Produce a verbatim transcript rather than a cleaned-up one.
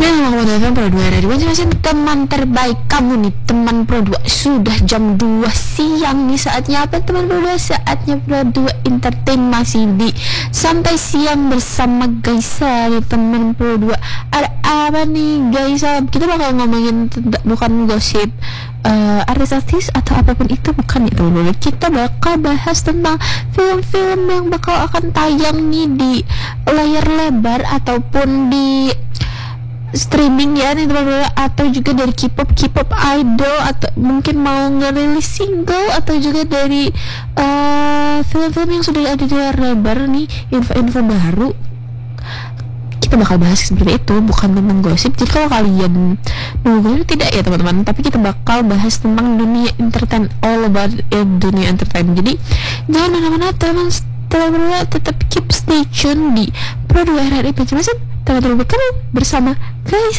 Halo teman-teman Pro dua R R I Banjarmasin, teman terbaik kamu nih, teman Pro dua. Sudah jam dua siang nih, saatnya apa teman Pro dua? Saatnya Pro dua Entertain masih di santai siang bersama Gaisa nih teman Pro dua. Ada apa nih Gaisa? Kita bakal ngomongin tentang, bukan gosip uh, artis-artis atau apapun itu, bukan itu dulu. Kita bakal bahas tentang film-film yang bakal akan tayang nih di layar lebar ataupun di streaming ya nih teman-teman, atau juga dari K-pop K-pop idol, atau mungkin mau ngerilis single, atau juga dari uh, film-film yang sudah ada di layar lebar nih, info-info baru. Kita bakal bahas seperti itu, bukan tentang gosip. Jadi kalau kalian nunggu tidak ya teman-teman, tapi kita bakal bahas tentang dunia entertain, all about eh, dunia entertain. Jadi jangan mana-mana teman, teman-teman tetap keep stay tune di Pro dua R R I Banjarmasin, teman-teman kamu bersama Gaisa.